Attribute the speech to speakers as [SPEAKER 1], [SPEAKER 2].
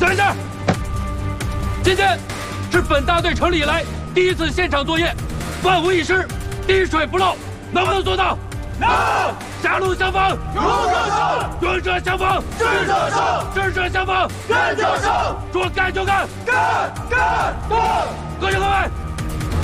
[SPEAKER 1] 等一下，今天是本大队成立以来第一次现场作业，万无一失，滴水不漏，能不能做到？能！狭路相逢勇者胜，勇者相逢智者胜，智者相逢仁者胜。说干就干，干！各就各位。